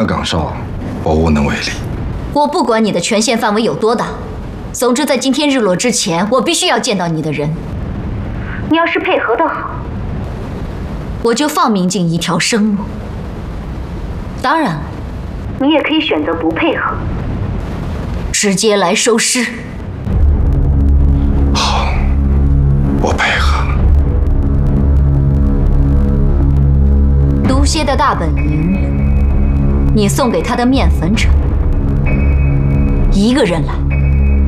岗哨，我无能为力。 我不管你的权限范围有多大，总之在今天日落之前，我必须要见到你的人。你要是配合得好，我就放明镜一条生路。当然了，你也可以选择不配合，直接来收尸。 好，我配合。 毒蝎的大本营，你送给他的面粉厂，一个人来。